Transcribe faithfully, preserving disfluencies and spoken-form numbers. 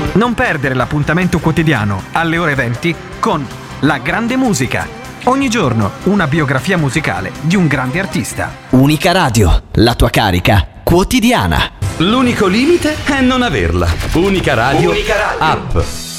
Non perdere l'appuntamento quotidiano alle ore venti con La Grande Musica. Ogni giorno una biografia musicale di un grande artista. Unica Radio, la tua carica quotidiana. L'unico limite è non averla. Unica Radio, Unica Radio. App.